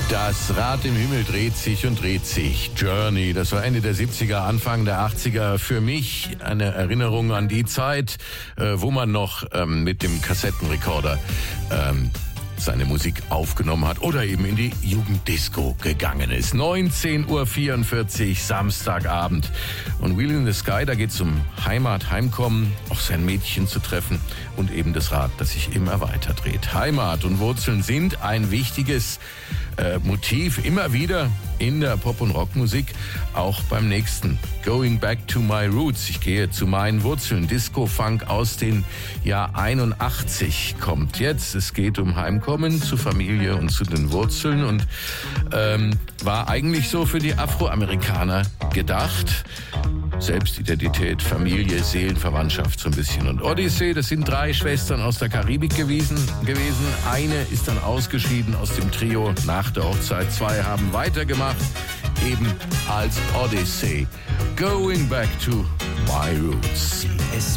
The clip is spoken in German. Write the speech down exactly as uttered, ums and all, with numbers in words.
Das Rad im Himmel dreht sich und dreht sich. Journey, das war Ende der siebziger, Anfang der achtziger. Für mich eine Erinnerung an die Zeit, äh, wo man noch ähm, mit dem Kassettenrekorder ähm, seine Musik aufgenommen hat oder eben in die Jugenddisco gegangen ist. neunzehn Uhr vierundvierzig, Samstagabend. Und Wheel in the Sky, da geht's um Heimat, Heimkommen, auch sein Mädchen zu treffen und eben das Rad, das sich immer weiter dreht. Heimat und Wurzeln sind ein wichtiges äh, Motiv immer wieder in der Pop- und Rockmusik, auch beim nächsten. Going Back to My Roots. Ich gehe zu meinen Wurzeln. Disco-Funk aus den Jahr einundachtzig kommt jetzt. Es geht um Heimkommen zu Familie und zu den Wurzeln und ähm, war eigentlich so für die Afroamerikaner gedacht. Selbstidentität, Familie, Seelenverwandtschaft so ein bisschen. Und Odyssey, das sind drei Schwestern aus der Karibik gewesen. gewesen. Eine ist dann ausgeschieden aus dem Trio nach der Hochzeit. Zwei haben weitergemacht, eben als Odyssey. Going Back to My Roots. Es